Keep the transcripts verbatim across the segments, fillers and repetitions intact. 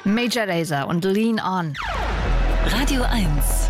Major Lazer und Lean On. Radio eins.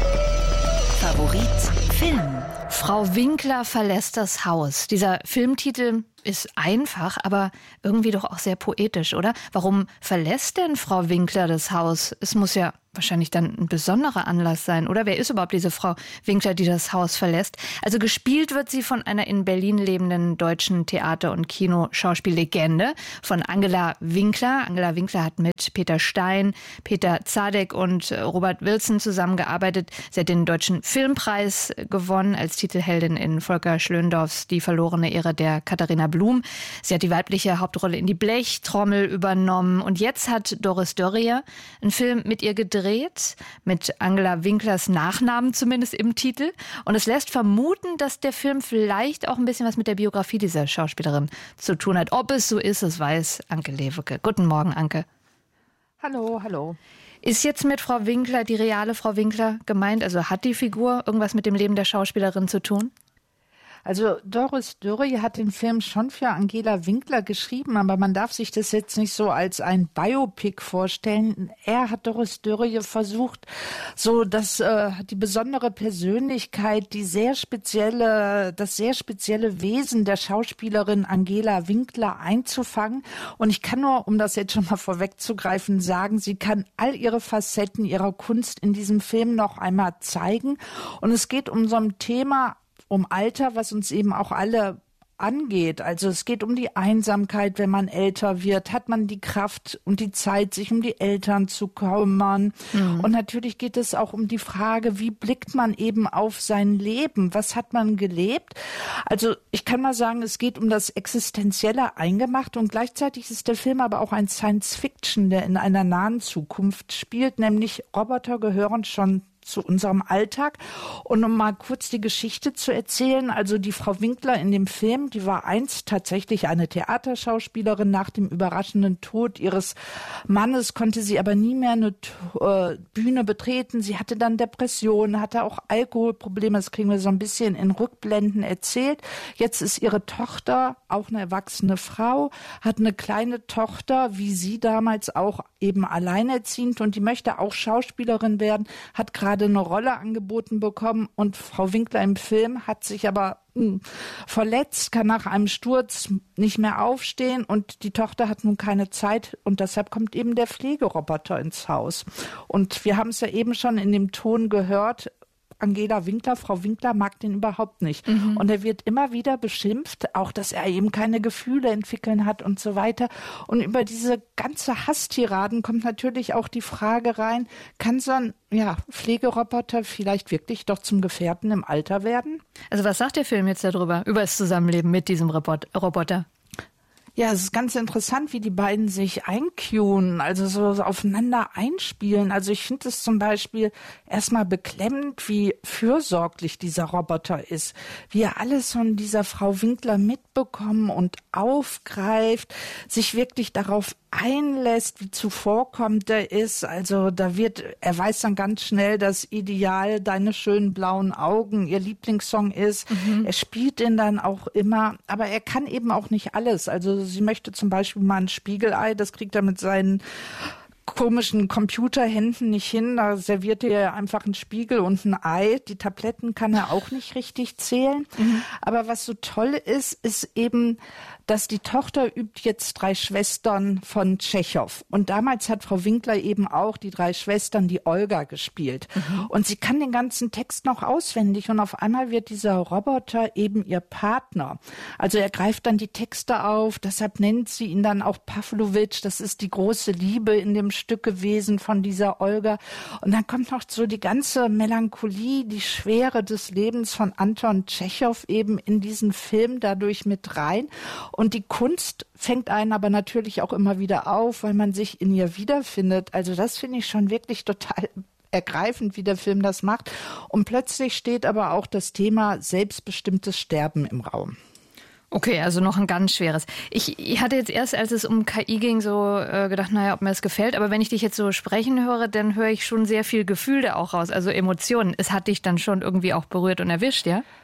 Favorit Film. Frau Winkler verlässt das Haus. Dieser Filmtitel ist einfach, aber irgendwie doch auch sehr poetisch, oder? Warum verlässt denn Frau Winkler das Haus? Es muss ja wahrscheinlich dann ein besonderer Anlass sein, oder? Wer ist überhaupt diese Frau Winkler, die das Haus verlässt? Also gespielt wird sie von einer in Berlin lebenden deutschen Theater- und Kinoschauspiellegende, von Angela Winkler. Angela Winkler hat mit Peter Stein, Peter Zadek und Robert Wilson zusammengearbeitet. Sie hat den Deutschen Filmpreis gewonnen als Titelheldin in Volker Schlöndorffs Die verlorene Ehre der Katharina Blum. Sie hat die weibliche Hauptrolle in Die Blechtrommel übernommen. Und jetzt hat Doris Dörrier einen Film mit ihr gedreht, mit Angela Winklers Nachnamen zumindest im Titel. Und es lässt vermuten, dass der Film vielleicht auch ein bisschen was mit der Biografie dieser Schauspielerin zu tun hat. Ob es so ist, das weiß Anke Lewicke. Guten Morgen, Anke. Hallo, hallo. Ist jetzt mit Frau Winkler die reale Frau Winkler gemeint? Also hat die Figur irgendwas mit dem Leben der Schauspielerin zu tun? Also Doris Dörrier hat den Film schon für Angela Winkler geschrieben, aber man darf sich das jetzt nicht so als ein Biopic vorstellen. Er hat Doris Dörrier versucht, so dass äh, die besondere Persönlichkeit, die sehr spezielle, das sehr spezielle Wesen der Schauspielerin Angela Winkler einzufangen. Und ich kann nur, um das jetzt schon mal vorwegzugreifen, sagen, sie kann all ihre Facetten ihrer Kunst in diesem Film noch einmal zeigen. Und es geht um so ein Thema, um Alter, was uns eben auch alle angeht. Also es geht um die Einsamkeit, wenn man älter wird. Hat man die Kraft und die Zeit, sich um die Eltern zu kümmern? Mhm. Und natürlich geht es auch um die Frage, wie blickt man eben auf sein Leben? Was hat man gelebt? Also ich kann mal sagen, es geht um das existenzielle Eingemachte und gleichzeitig ist der Film aber auch ein Science-Fiction, der in einer nahen Zukunft spielt, nämlich Roboter gehören schon zu unserem Alltag. Und um mal kurz die Geschichte zu erzählen, also die Frau Winkler in dem Film, die war einst tatsächlich eine Theaterschauspielerin. Nach dem überraschenden Tod ihres Mannes konnte sie aber nie mehr eine äh, Bühne betreten. Sie hatte dann Depressionen, hatte auch Alkoholprobleme. Das kriegen wir so ein bisschen in Rückblenden erzählt. Jetzt ist ihre Tochter auch eine erwachsene Frau, hat eine kleine Tochter, wie sie damals auch eben alleinerziehend, und die möchte auch Schauspielerin werden, hat gerade eine Rolle angeboten bekommen und Frau Winkler im Film hat sich aber mh, verletzt, kann nach einem Sturz nicht mehr aufstehen und die Tochter hat nun keine Zeit und deshalb kommt eben der Pflegeroboter ins Haus. Und wir haben es ja eben schon in dem Ton gehört, Angela Winkler, Frau Winkler mag den überhaupt nicht. Mhm. Und er wird immer wieder beschimpft, auch dass er eben keine Gefühle entwickeln hat und so weiter. Und über diese ganze Hasstiraden kommt natürlich auch die Frage rein, kann so ein ja, Pflegeroboter vielleicht wirklich doch zum Gefährten im Alter werden? Also was sagt der Film jetzt darüber, über das Zusammenleben mit diesem Robot- Roboter? Ja, es ist ganz interessant, wie die beiden sich eincueen, also so, so aufeinander einspielen. Also ich finde es zum Beispiel erstmal beklemmend, wie fürsorglich dieser Roboter ist, wie er alles von dieser Frau Winkler mitbekommen und aufgreift, sich wirklich darauf einlässt, wie zuvorkommend er ist. Also da wird, er weiß dann ganz schnell, dass Ideal Deine schönen blauen Augen ihr Lieblingssong ist. Mhm. Er spielt den dann auch immer, aber er kann eben auch nicht alles. Also sie möchte zum Beispiel mal ein Spiegelei, das kriegt er mit seinen komischen Computerhänden nicht hin. Da serviert er einfach einen Spiegel und ein Ei. Die Tabletten kann er auch nicht richtig zählen. Mhm. Aber was so toll ist, ist eben, dass die Tochter übt jetzt Drei Schwestern von Tschechow. Und damals hat Frau Winkler eben auch die drei Schwestern, die Olga, gespielt. Mhm. Und sie kann den ganzen Text noch auswendig. Und auf einmal wird dieser Roboter eben ihr Partner. Also er greift dann die Texte auf. Deshalb nennt sie ihn dann auch Pawlowitsch. Das ist die große Liebe in dem Stück gewesen von dieser Olga. Und dann kommt noch so die ganze Melancholie, die Schwere des Lebens von Anton Tschechow eben in diesen Film dadurch mit rein. Und die Kunst fängt einen aber natürlich auch immer wieder auf, weil man sich in ihr wiederfindet. Also das finde ich schon wirklich total ergreifend, wie der Film das macht. Und plötzlich steht aber auch das Thema selbstbestimmtes Sterben im Raum. Okay, also noch ein ganz schweres. Ich, ich hatte jetzt erst, als es um K I ging, so äh, gedacht, naja, ob mir das gefällt. Aber wenn ich dich jetzt so sprechen höre, dann höre ich schon sehr viel Gefühl da auch raus, also Emotionen. Es hat dich dann schon irgendwie auch berührt und erwischt, ja?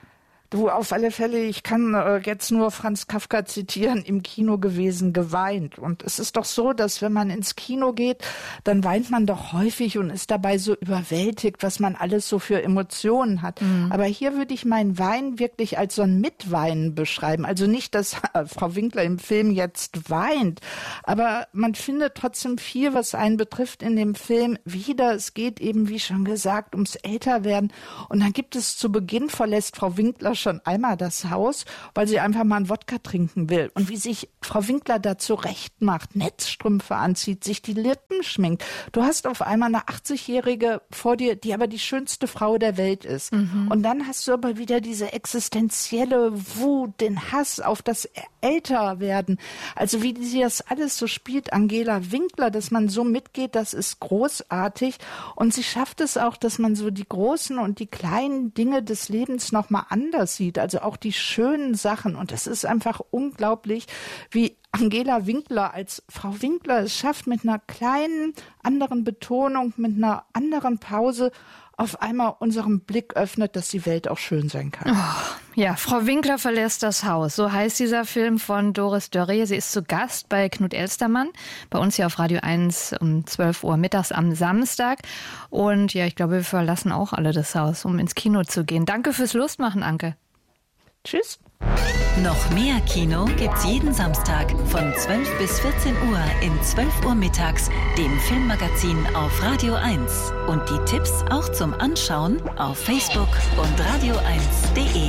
Du, auf alle Fälle, ich kann äh, jetzt nur Franz Kafka zitieren, im Kino gewesen, geweint. Und es ist doch so, dass wenn man ins Kino geht, dann weint man doch häufig und ist dabei so überwältigt, was man alles so für Emotionen hat. Mhm. Aber hier würde ich mein Weinen wirklich als so ein Mitweinen beschreiben. Also nicht, dass äh, Frau Winkler im Film jetzt weint, aber man findet trotzdem viel, was einen betrifft in dem Film wieder. Es geht eben, wie schon gesagt, ums Älterwerden. Und dann gibt es zu Beginn, verlässt Frau Winkler schon einmal das Haus, weil sie einfach mal einen Wodka trinken will. Und wie sich Frau Winkler da zurecht macht, Netzstrümpfe anzieht, sich die Lippen schminkt. Du hast auf einmal eine achtzigjährige vor dir, die aber die schönste Frau der Welt ist. Mhm. Und dann hast du aber wieder diese existenzielle Wut, den Hass auf das Älterwerden. Also wie sie das alles so spielt, Angela Winkler, dass man so mitgeht, das ist großartig. Und sie schafft es auch, dass man so die großen und die kleinen Dinge des Lebens nochmal anders sieht, also auch die schönen Sachen. Und es ist einfach unglaublich, wie Angela Winkler als Frau Winkler es schafft, mit einer kleinen anderen Betonung, mit einer anderen Pause auf einmal unseren Blick öffnet, dass die Welt auch schön sein kann. Oh, ja, Frau Winkler verlässt das Haus. So heißt dieser Film von Doris Dörrie. Sie ist zu Gast bei Knut Elstermann, bei uns hier auf Radio eins um zwölf Uhr mittags am Samstag. Und ja, ich glaube, wir verlassen auch alle das Haus, um ins Kino zu gehen. Danke fürs Lustmachen, Anke. Tschüss. Noch mehr Kino gibt's jeden Samstag von zwölf bis vierzehn Uhr in zwölf Uhr mittags, dem Filmmagazin auf Radio eins. Und die Tipps auch zum Anschauen auf Facebook und radio eins punkt de.